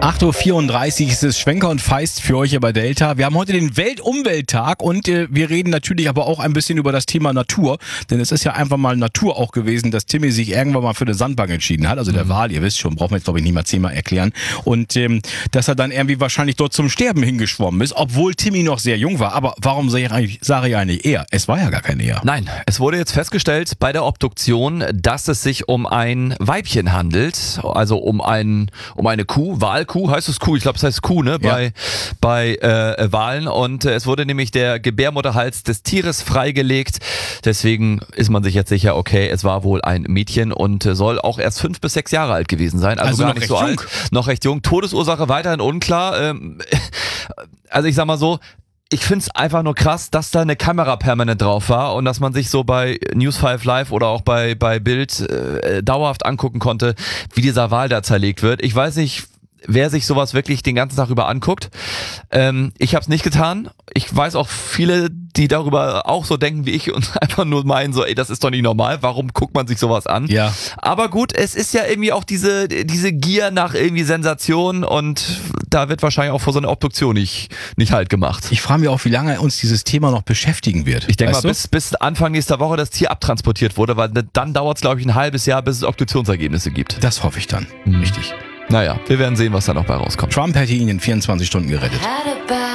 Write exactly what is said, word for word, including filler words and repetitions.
acht Uhr vierunddreißig ist es Schwenker und Feist für euch hier bei Delta. Wir haben heute den Weltumwelttag und äh, wir reden natürlich aber auch ein bisschen über das Thema Natur. Denn es ist ja einfach mal Natur auch gewesen, dass Timmy sich irgendwann mal für eine Sandbank entschieden hat. Also der Wal, ihr wisst schon, brauchen wir jetzt glaube ich nicht mal zehnmal erklären. Und ähm, dass er dann irgendwie wahrscheinlich dort zum Sterben hingeschwommen ist, obwohl Timmy noch sehr jung war. Aber warum sage ich eigentlich, sage ich eigentlich er? Es war ja gar kein Er. Nein, es wurde jetzt festgestellt bei der Obduktion, dass es sich um ein Weibchen handelt. Also um, ein, um eine Kuh, Walkuh. Kuh, heißt es Kuh? Ich glaube, es heißt Kuh, ne? Ja. Bei, bei äh, Walen. Und äh, es wurde nämlich der Gebärmutterhals des Tieres freigelegt. Deswegen ist man sich jetzt sicher, okay, es war wohl ein Mädchen und äh, soll auch erst fünf bis sechs Jahre alt gewesen sein. Also, Also gar noch nicht so recht alt. jung. Noch recht jung. Todesursache weiterhin unklar. Ähm, also ich sag mal so, ich find's einfach nur krass, dass da eine Kamera permanent drauf war und dass man sich so bei News fünf Live oder auch bei, bei Bild äh, dauerhaft angucken konnte, wie dieser Wal da zerlegt wird. Ich weiß nicht, wer sich sowas wirklich den ganzen Tag über anguckt. Ähm, ich habe es nicht getan. Ich weiß auch viele, die darüber auch so denken wie ich und einfach nur meinen so, ey, das ist doch nicht normal. Warum guckt man sich sowas an? Ja. Aber gut, es ist ja irgendwie auch diese diese Gier nach irgendwie Sensation und da wird wahrscheinlich auch vor so einer Obduktion nicht, nicht halt gemacht. Ich frage mich auch, wie lange uns dieses Thema noch beschäftigen wird. Ich denke mal, Weißt du? bis, bis Anfang nächster Woche das Tier abtransportiert wurde, weil dann dauert es, glaube ich, ein halbes Jahr, bis es Obduktionsergebnisse gibt. Das hoffe ich dann. Mhm. Richtig. Naja, wir werden sehen, was da noch bei rauskommt. Trump hätte ihn in vierundzwanzig Stunden gerettet.